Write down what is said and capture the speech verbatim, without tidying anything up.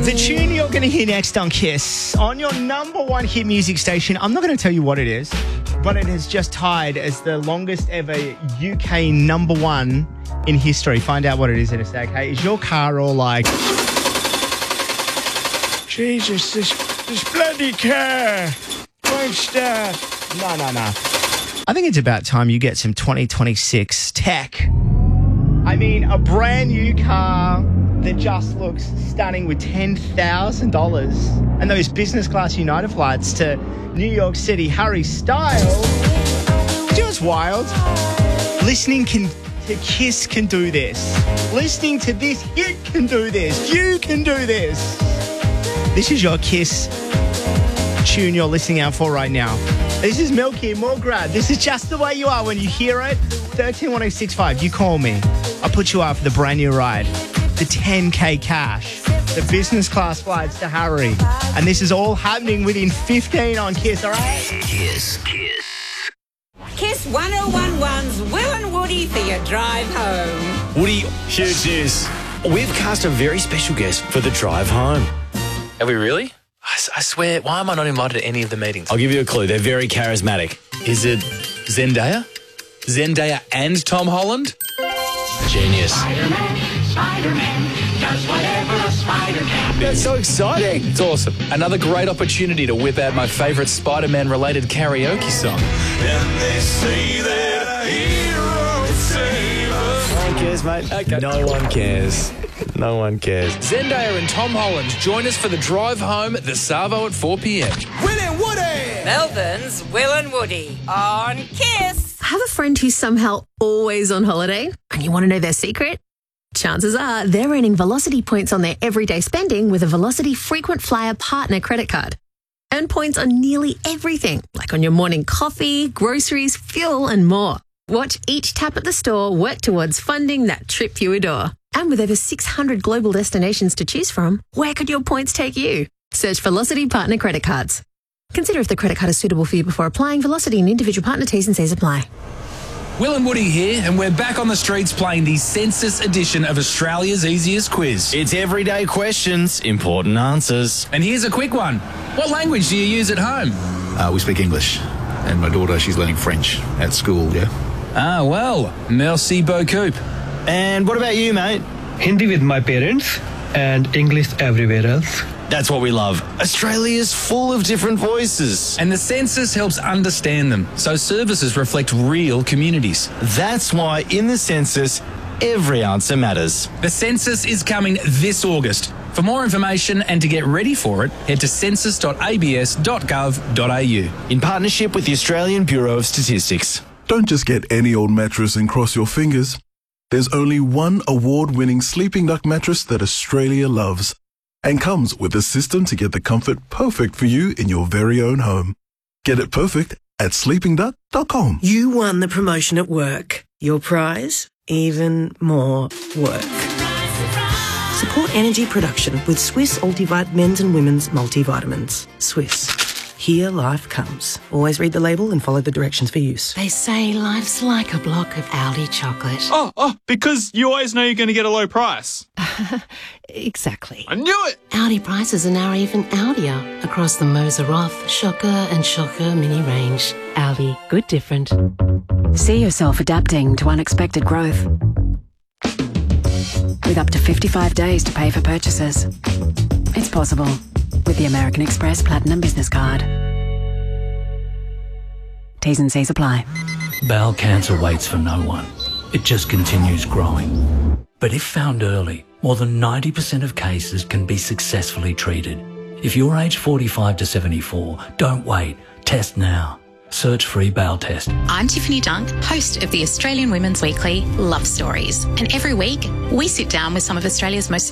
The tune you're going to hear next on Kiss, on your number one hit music station, I'm not going to tell you what it is, but it has just tied as the longest ever U K number one in history. Find out what it is in a sec. Hey, is your car all like, Jesus, this, this bloody car won't start? No, no, no. I think it's about time you get some twenty twenty-six tech. I mean, a brand new car that just looks stunning with ten thousand dollars and those business class United flights to New York City Harry Styles. Just wild. Listening can, to Kiss can do this. Listening to this hit can do this. You can do this. This is your Kiss tune you're listening out for right now. This is Milky, more grab. This is just the way you are when you hear it. thirteen one oh six five, you call me. I'll put you out for the brand new ride. The ten K cash. The business class flights to Harry. And this is all happening within fifteen on Kiss, all right? Kiss, Kiss. Kiss one oh one one's Will and Woody for your drive home. Woody, huge news. We've cast a very special guest for the drive home. Are we really? I, I swear, why am I not invited to any of the meetings? I'll give you a clue. They're very charismatic. Is it Zendaya? Zendaya and Tom Holland? Genius. Spider-Man, Spider-Man, does whatever a spider can. That's so exciting. It's awesome. Another great opportunity to whip out my favourite Spider-Man related karaoke song. And they say that a hero would save us. No one cares, mate. Okay. No one cares. No one cares. Zendaya and Tom Holland join us for the drive home at the Savo at four p.m. Will and Woody! Melbourne's Will and Woody on Kiss. Have a friend who's somehow always on holiday and you want to know their secret? Chances are they're earning Velocity points on their everyday spending with a Velocity Frequent Flyer Partner credit card. Earn points on nearly everything, like on your morning coffee, groceries, fuel and more. Watch each tap at the store work towards funding that trip you adore. And with over six hundred global destinations to choose from, where could your points take you? Search Velocity Partner Credit Cards. Consider if the credit card is suitable for you before applying. Velocity and individual partner T's and C's apply. Will and Woody here, and we're back on the streets playing the census edition of Australia's easiest quiz. It's everyday questions, important answers. And here's a quick one. What language do you use at home? Uh, we speak English. And my daughter, she's learning French at school, yeah? Ah, well, merci beaucoup. And what about you, mate? Hindi with my parents and English everywhere else. That's what we love. Australia's full of different voices. And the census helps understand them, so services reflect real communities. That's why in the census, every answer matters. The census is coming this August. For more information and to get ready for it, head to census dot a b s dot gov dot a u. In partnership with the Australian Bureau of Statistics. Don't just get any old mattress and cross your fingers. There's only one award-winning Sleeping Duck mattress that Australia loves and comes with a system to get the comfort perfect for you in your very own home. Get it perfect at sleeping duck dot com. You won the promotion at work. Your prize? Even more work. Support energy production with Swiss Ultivite men's and women's multivitamins. Swiss. Here life comes. Always read the label and follow the directions for use. They say life's like a block of Aldi chocolate. Oh, oh, because you always know you're going to get a low price. Exactly. I knew it! Aldi prices are now even Aldier across the Moser Roth, Shocker and Shocker mini range. Aldi, good different. See yourself adapting to unexpected growth. With up to fifty-five days to pay for purchases. It's possible with the American Express Platinum Business Card. T's and C's apply. Bowel cancer waits for no one. It just continues growing. But if found early, more than ninety percent of cases can be successfully treated. If you're aged forty-five to seventy-four, don't wait. Test now. Search free bowel test. I'm Tiffany Dunk, host of the Australian Women's Weekly Love Stories. And every week, we sit down with some of Australia's most